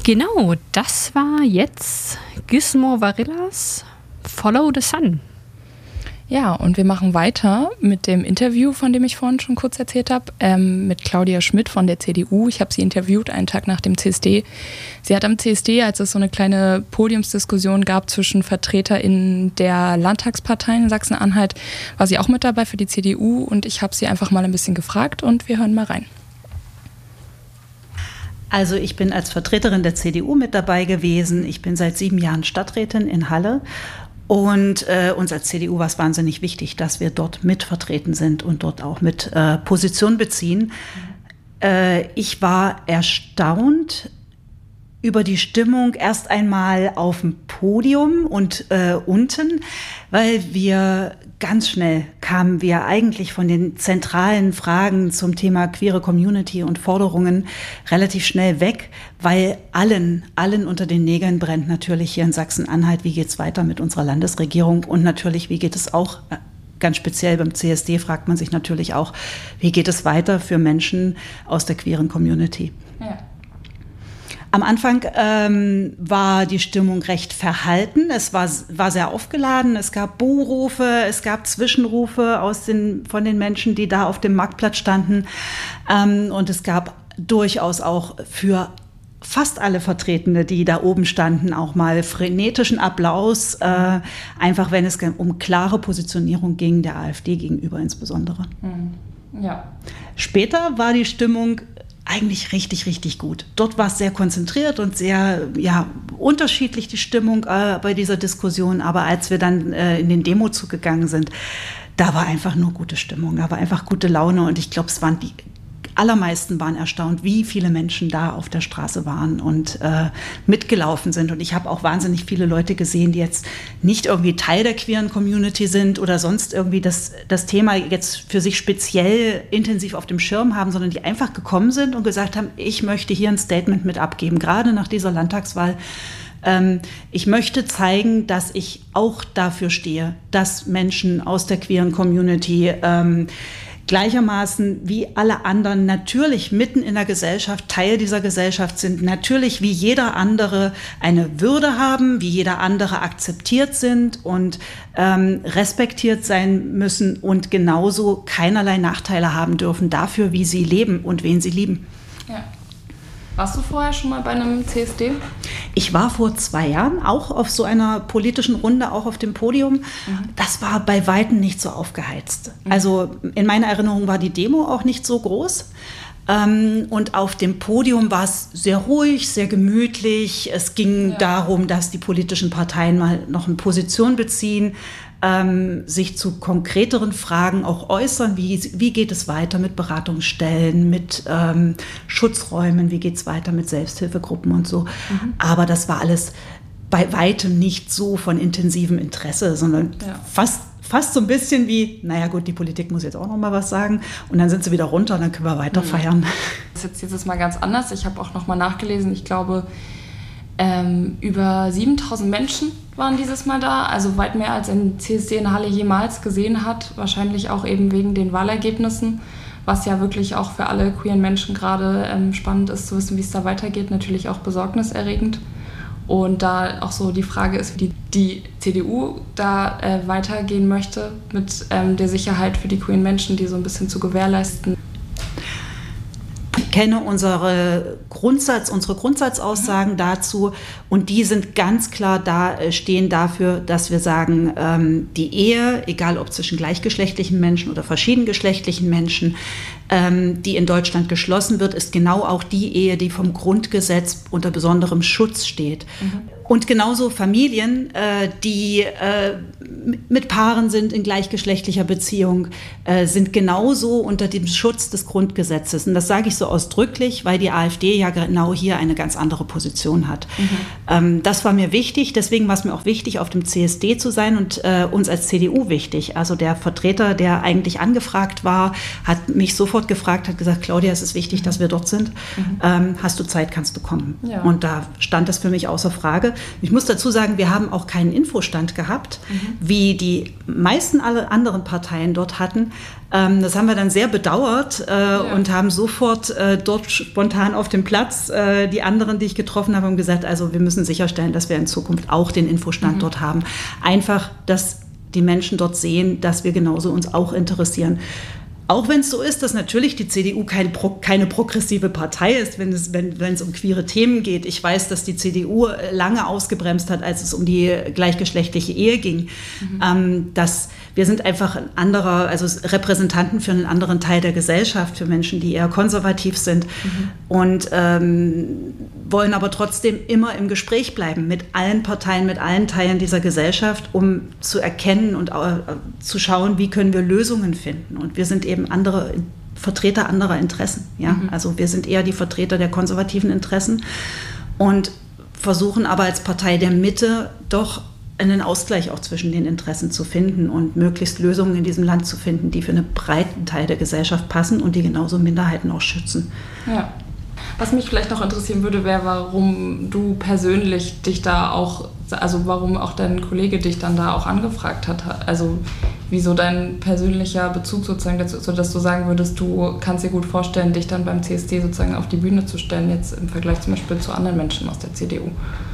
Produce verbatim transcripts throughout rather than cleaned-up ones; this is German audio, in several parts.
Genau, das war jetzt Gizmo Varillas Follow the Sun. Ja, und wir machen weiter mit dem Interview, von dem ich vorhin schon kurz erzählt habe, ähm, mit Claudia Schmidt von der C D U. Ich habe sie interviewt einen Tag nach dem C S D. Sie hat am C S D, als es so eine kleine Podiumsdiskussion gab zwischen VertreterInnen der Landtagsparteien in Sachsen-Anhalt, war sie auch mit dabei für die C D U und ich habe sie einfach mal ein bisschen gefragt und wir hören mal rein. Also ich bin als Vertreterin der C D U mit dabei gewesen. Ich bin seit sieben Jahren Stadträtin in Halle. Und äh, uns als C D U war es wahnsinnig wichtig, dass wir dort mitvertreten sind und dort auch mit äh, Position beziehen. Äh, ich war erstaunt über die Stimmung erst einmal auf dem Podium und äh, unten, weil wir ganz schnell kamen wir eigentlich von den zentralen Fragen zum Thema queere Community und Forderungen relativ schnell weg, weil allen, allen unter den Nägeln brennt natürlich hier in Sachsen-Anhalt, wie geht es weiter mit unserer Landesregierung und natürlich, wie geht es auch, ganz speziell beim C S D fragt man sich natürlich auch, wie geht es weiter für Menschen aus der queeren Community. Ja. Am Anfang ähm, war die Stimmung recht verhalten. Es war, war sehr aufgeladen. Es gab Buhrufe, es gab Zwischenrufe aus den, von den Menschen, die da auf dem Marktplatz standen. Ähm, und es gab durchaus auch für fast alle Vertretende, die da oben standen, auch mal frenetischen Applaus. Äh, einfach, wenn es um klare Positionierung ging, der AfD gegenüber insbesondere. Mhm. Ja. Später war die Stimmung eigentlich richtig, richtig gut. Dort war es sehr konzentriert und sehr ja, unterschiedlich die Stimmung äh, bei dieser Diskussion. Aber als wir dann äh, in den Demozug gegangen sind, da war einfach nur gute Stimmung, da war einfach gute Laune. Und ich glaube, es waren die allermeisten waren erstaunt, wie viele Menschen da auf der Straße waren und äh, mitgelaufen sind. Und ich habe auch wahnsinnig viele Leute gesehen, die jetzt nicht irgendwie Teil der queeren Community sind oder sonst irgendwie das, das Thema jetzt für sich speziell intensiv auf dem Schirm haben, sondern die einfach gekommen sind und gesagt haben, ich möchte hier ein Statement mit abgeben, gerade nach dieser Landtagswahl. Ähm, ich möchte zeigen, dass ich auch dafür stehe, dass Menschen aus der queeren Community ähm, gleichermaßen wie alle anderen natürlich mitten in der Gesellschaft, Teil dieser Gesellschaft sind, natürlich wie jeder andere eine Würde haben, wie jeder andere akzeptiert sind und ähm, respektiert sein müssen und genauso keinerlei Nachteile haben dürfen dafür, wie sie leben und wen sie lieben. Ja. Warst du vorher schon mal bei einem C S D? Ich war vor zwei Jahren auch auf so einer politischen Runde, auch auf dem Podium. Mhm. Das war bei Weitem nicht so aufgeheizt. Mhm. Also in meiner Erinnerung war die Demo auch nicht so groß. Ähm, und auf dem Podium war es sehr ruhig, sehr gemütlich. Es ging ja. darum, dass die politischen Parteien mal noch eine Position beziehen, ähm, sich zu konkreteren Fragen auch äußern. Wie, wie geht es weiter mit Beratungsstellen, mit ähm, Schutzräumen, wie geht es weiter mit Selbsthilfegruppen und so. Mhm. Aber das war alles bei weitem nicht so von intensivem Interesse, sondern ja. fast Fast so ein bisschen wie, naja gut, die Politik muss jetzt auch noch mal was sagen und dann sind sie wieder runter und dann können wir weiter mhm. feiern. Das ist jetzt dieses Mal ganz anders. Ich habe auch noch mal nachgelesen. Ich glaube, ähm, über siebentausend Menschen waren dieses Mal da. Also weit mehr als ein C S D in Halle jemals gesehen hat. Wahrscheinlich auch eben wegen den Wahlergebnissen. Was ja wirklich auch für alle queeren Menschen gerade ähm, spannend ist, zu wissen, wie es da weitergeht. Natürlich auch besorgniserregend. Und da auch so die Frage ist, wie die, die C D U da äh, weitergehen möchte mit ähm, der Sicherheit für die queeren Menschen, die so ein bisschen zu gewährleisten. Ich kenne unsere Grundsatz, unsere Grundsatzaussagen mhm. dazu und die sind ganz klar da, stehen dafür, dass wir sagen, ähm, die Ehe, egal ob zwischen gleichgeschlechtlichen Menschen oder verschiedengeschlechtlichen Menschen, ähm, die in Deutschland geschlossen wird, ist genau auch die Ehe, die vom Grundgesetz unter besonderem Schutz steht. Mhm. Und genauso Familien, äh, die äh, mit Paaren sind in gleichgeschlechtlicher Beziehung, äh, sind genauso unter dem Schutz des Grundgesetzes. Und das sage ich so ausdrücklich, weil die AfD ja genau hier eine ganz andere Position hat. Mhm. Ähm, das war mir wichtig, deswegen war es mir auch wichtig, auf dem C S D zu sein und äh, uns als C D U wichtig. Also der Vertreter, der eigentlich angefragt war, hat mich sofort gefragt, hat gesagt, Claudia, es ist wichtig, mhm. dass wir dort sind. Mhm. Ähm, hast du Zeit, kannst du kommen? Ja. Und da stand es für mich außer Frage. Frage. Ich muss dazu sagen, wir haben auch keinen Infostand gehabt, mhm. wie die meisten alle anderen Parteien dort hatten. Ähm, das haben wir dann sehr bedauert äh, ja. und haben sofort äh, dort spontan auf dem Platz äh, die anderen, die ich getroffen habe, haben gesagt, also wir müssen sicherstellen, dass wir in Zukunft auch den Infostand mhm. dort haben. Einfach, dass die Menschen dort sehen, dass wir genauso uns auch interessieren. Auch wenn es so ist, dass natürlich die C D U kein Pro, keine progressive Partei ist, wenn es, wenn, wenn es um queere Themen geht. Ich weiß, dass die C D U lange ausgebremst hat, als es um die gleichgeschlechtliche Ehe ging. Mhm. Ähm, dass wir sind einfach ein anderer, also Repräsentanten für einen anderen Teil der Gesellschaft, für Menschen, die eher konservativ sind mhm. und ähm, wollen aber trotzdem immer im Gespräch bleiben mit allen Parteien, mit allen Teilen dieser Gesellschaft, um zu erkennen und äh, zu schauen, wie können wir Lösungen finden. Und wir sind eben andere Vertreter anderer Interessen. Ja? Mhm. Also wir sind eher die Vertreter der konservativen Interessen und versuchen aber als Partei der Mitte doch einen Ausgleich auch zwischen den Interessen zu finden und möglichst Lösungen in diesem Land zu finden, die für einen breiten Teil der Gesellschaft passen und die genauso Minderheiten auch schützen. Ja. Was mich vielleicht noch interessieren würde, wäre, warum du persönlich dich da auch, also warum auch dein Kollege dich dann da auch angefragt hat. Also wieso dein persönlicher Bezug sozusagen dazu, sodass du sagen würdest, du kannst dir gut vorstellen, dich dann beim C S D sozusagen auf die Bühne zu stellen, jetzt im Vergleich zum Beispiel zu anderen Menschen aus der C D U.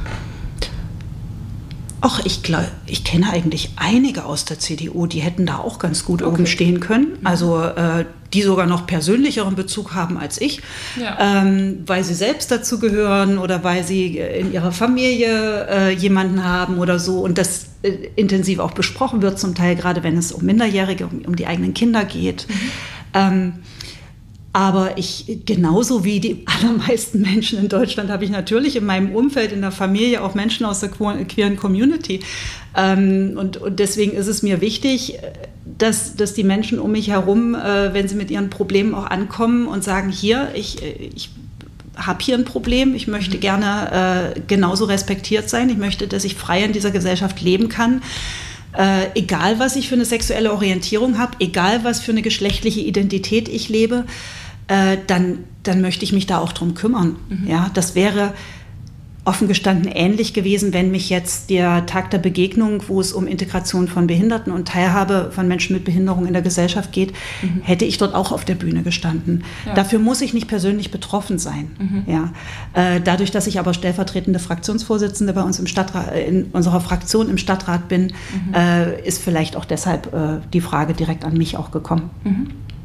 Ach, ich glaube, ich kenne eigentlich einige aus der C D U, die hätten da auch ganz gut okay. oben stehen können. Also äh, die sogar noch persönlicheren Bezug haben als ich, ja. ähm, weil sie selbst dazu gehören oder weil sie in ihrer Familie äh, jemanden haben oder so und das äh, intensiv auch besprochen wird zum Teil, gerade wenn es um Minderjährige, um, um die eigenen Kinder geht. Mhm. Ähm, Aber ich, genauso wie die allermeisten Menschen in Deutschland, habe ich natürlich in meinem Umfeld, in der Familie auch Menschen aus der queeren Community. Ähm, und, und deswegen ist es mir wichtig, dass, dass die Menschen um mich herum, äh, wenn sie mit ihren Problemen auch ankommen und sagen, hier, ich, ich habe hier ein Problem, ich möchte gerne äh, genauso respektiert sein, ich möchte, dass ich frei in dieser Gesellschaft leben kann. Äh, egal, was ich für eine sexuelle Orientierung habe, egal, was für eine geschlechtliche Identität ich lebe, äh, dann, dann möchte ich mich da auch drum kümmern. Mhm. Ja, das wäre offen gestanden ähnlich gewesen, wenn mich jetzt der Tag der Begegnung, wo es um Integration von Behinderten und Teilhabe von Menschen mit Behinderung in der Gesellschaft geht, mhm. hätte ich dort auch auf der Bühne gestanden. Ja. Dafür muss ich nicht persönlich betroffen sein. Mhm. Ja. Äh, dadurch, dass ich aber stellvertretende Fraktionsvorsitzende bei uns im Stadtrat, in unserer Fraktion im Stadtrat bin, mhm. äh, ist vielleicht auch deshalb äh, die Frage direkt an mich auch gekommen. Mhm.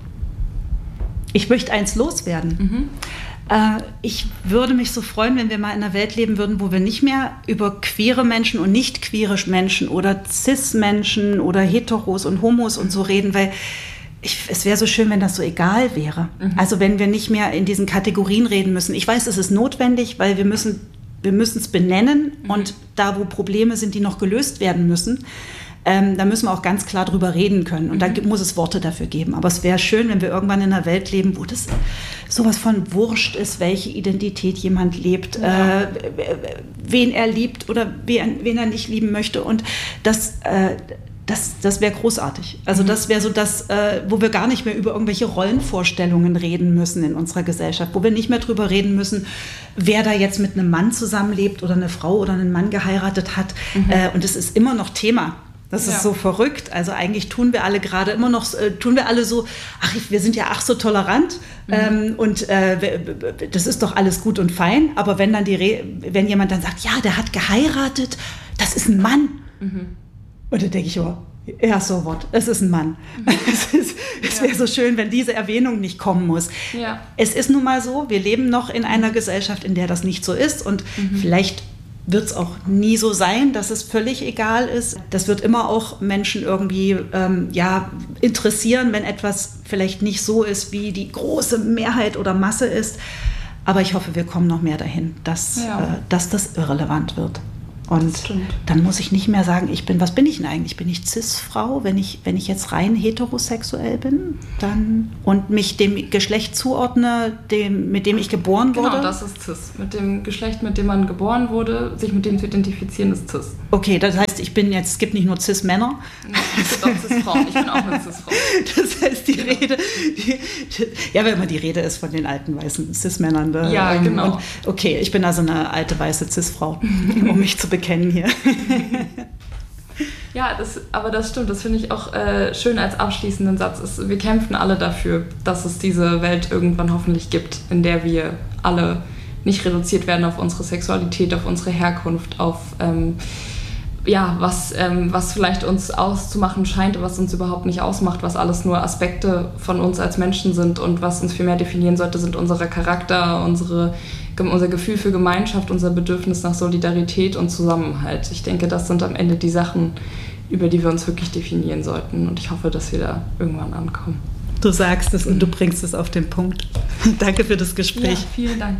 Ich möchte eins loswerden. Mhm. Ich würde mich so freuen, wenn wir mal in einer Welt leben würden, wo wir nicht mehr über queere Menschen und nicht queere Menschen oder Cis-Menschen oder Heteros und Homos und so reden, weil ich, es wäre so schön, wenn das so egal wäre. Mhm. Also wenn wir nicht mehr in diesen Kategorien reden müssen. Ich weiß, es ist notwendig, weil wir müssen wir müssen es benennen mhm. und da, wo Probleme sind, die noch gelöst werden müssen, Ähm, da müssen wir auch ganz klar drüber reden können. Und mhm. da muss es Worte dafür geben. Aber es wäre schön, wenn wir irgendwann in einer Welt leben, wo das sowas von wurscht ist, welche Identität jemand lebt, ja. äh, wen er liebt oder wen, wen er nicht lieben möchte. Und das, äh, das, das wäre großartig. Also mhm. das wäre so das, äh, wo wir gar nicht mehr über irgendwelche Rollenvorstellungen reden müssen in unserer Gesellschaft, wo wir nicht mehr drüber reden müssen, wer da jetzt mit einem Mann zusammenlebt oder eine Frau oder einen Mann geheiratet hat. Mhm. Äh, und es ist immer noch Thema. Das ist ja. so verrückt. Also eigentlich tun wir alle gerade immer noch, äh, tun wir alle so, ach, wir sind ja ach so tolerant mhm. ähm, und äh, das ist doch alles gut und fein. Aber wenn dann die, Re- wenn jemand dann sagt, ja, der hat geheiratet, das ist ein Mann. Mhm. Und dann denke ich, oh, ja, so what, es ist ein Mann. Mhm. es ist, es wäre ja. so schön, wenn diese Erwähnung nicht kommen muss. Ja. Es ist nun mal so, wir leben noch in einer Gesellschaft, in der das nicht so ist und mhm. vielleicht wird es auch nie so sein, dass es völlig egal ist. Das wird immer auch Menschen irgendwie ähm, ja, interessieren, wenn etwas vielleicht nicht so ist, wie die große Mehrheit oder Masse ist. Aber ich hoffe, wir kommen noch mehr dahin, dass, ja. äh, dass das irrelevant wird. Und dann muss ich nicht mehr sagen, ich bin, was bin ich denn eigentlich? Bin ich Cis-Frau? Wenn ich, wenn ich jetzt rein heterosexuell bin dann und mich dem Geschlecht zuordne, dem, mit dem ich geboren wurde? Genau, das ist Cis. Mit dem Geschlecht, mit dem man geboren wurde, sich mit dem zu identifizieren, ist Cis. Okay, das heißt, ich bin jetzt, es gibt nicht nur Cis-Männer. Es gibt auch Cis-Frauen. Ich bin auch eine Cis-Frau. Das heißt, die genau. Rede, die, die, ja, wenn man die Rede ist von den alten weißen Cis-Männern. Da, ja, ähm, genau. Und, okay, ich bin also eine alte weiße Cis-Frau, um mich zu bekennen hier. Ja, das, aber das stimmt, das finde ich auch äh, schön als abschließenden Satz. Es, wir kämpfen alle dafür, dass es diese Welt irgendwann hoffentlich gibt, in der wir alle nicht reduziert werden auf unsere Sexualität, auf unsere Herkunft, auf ähm, ja, was, ähm, was vielleicht uns auszumachen scheint, was uns überhaupt nicht ausmacht, was alles nur Aspekte von uns als Menschen sind und was uns viel mehr definieren sollte, sind unsere Charakter, unsere, unser Gefühl für Gemeinschaft, unser Bedürfnis nach Solidarität und Zusammenhalt. Ich denke, das sind am Ende die Sachen, über die wir uns wirklich definieren sollten und ich hoffe, dass wir da irgendwann ankommen. Du sagst es und du bringst es auf den Punkt. Danke für das Gespräch. Ja, vielen Dank.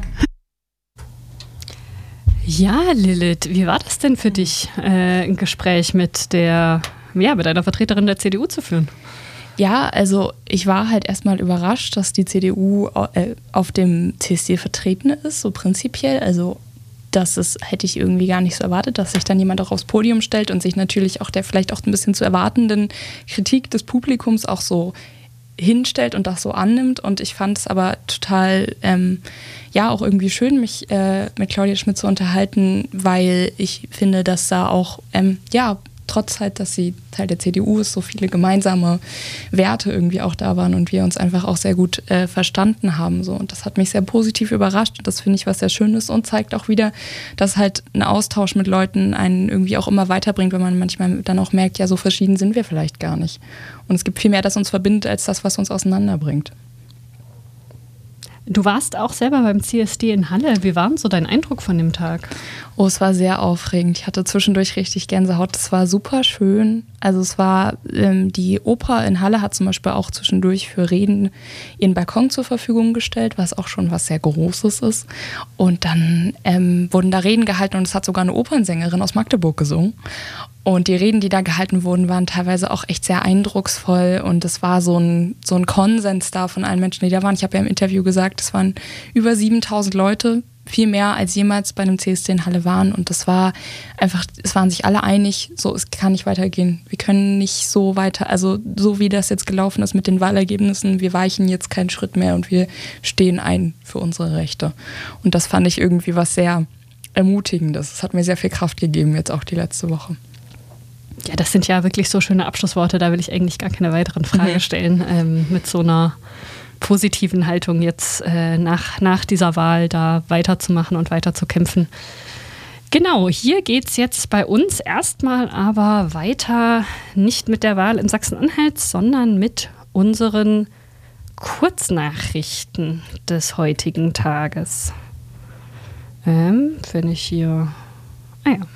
Ja, Lilith, wie war das denn für dich, äh, ein Gespräch mit der, ja, mit einer Vertreterin der C D U zu führen? Ja, also ich war halt erstmal überrascht, dass die C D U äh, auf dem C S D vertreten ist, so prinzipiell. Also das ist, hätte ich irgendwie gar nicht so erwartet, dass sich dann jemand auch aufs Podium stellt und sich natürlich auch der vielleicht auch ein bisschen zu erwartenden Kritik des Publikums auch so hinstellt und das so annimmt. Und ich fand es aber total, ähm, ja, auch irgendwie schön, mich äh, mit Claudia Schmidt zu unterhalten, weil ich finde, dass da auch, ähm, ja, trotz halt, dass sie Teil der C D U ist, so viele gemeinsame Werte irgendwie auch da waren und wir uns einfach auch sehr gut äh, verstanden haben. So. Und das hat mich sehr positiv überrascht und das finde ich was sehr Schönes und zeigt auch wieder, dass halt ein Austausch mit Leuten einen irgendwie auch immer weiterbringt, wenn man manchmal dann auch merkt, ja, so verschieden sind wir vielleicht gar nicht. Und es gibt viel mehr, das uns verbindet, als das, was uns auseinanderbringt. Du warst auch selber beim C S D in Halle. Wie war denn so dein Eindruck von dem Tag? Oh, es war sehr aufregend. Ich hatte zwischendurch richtig Gänsehaut. Es war super schön. Also es war, ähm, die Oper in Halle hat zum Beispiel auch zwischendurch für Reden ihren Balkon zur Verfügung gestellt, was auch schon was sehr Großes ist. Und dann ähm, wurden da Reden gehalten und es hat sogar eine Opernsängerin aus Magdeburg gesungen. Und die Reden, die da gehalten wurden, waren teilweise auch echt sehr eindrucksvoll. Und es war so ein, so ein Konsens da von allen Menschen, die da waren. Ich habe ja im Interview gesagt, es waren über siebentausend Leute, viel mehr als jemals bei einem C S D in Halle waren. Und das war einfach, es waren sich alle einig, so, es kann nicht weitergehen. Wir können nicht so weiter, also so wie das jetzt gelaufen ist mit den Wahlergebnissen, wir weichen jetzt keinen Schritt mehr und wir stehen ein für unsere Rechte. Und das fand ich irgendwie was sehr Ermutigendes. Es hat mir sehr viel Kraft gegeben, jetzt auch die letzte Woche. Ja, das sind ja wirklich so schöne Abschlussworte, da will ich eigentlich gar keine weiteren Fragen mhm. stellen. Ähm, mit so einer positiven Haltung jetzt äh, nach, nach dieser Wahl da weiterzumachen und weiterzukämpfen. Genau, hier geht es jetzt bei uns erstmal aber weiter, nicht mit der Wahl in Sachsen-Anhalt, sondern mit unseren Kurznachrichten des heutigen Tages. Ähm, wenn ich hier... Ah ja.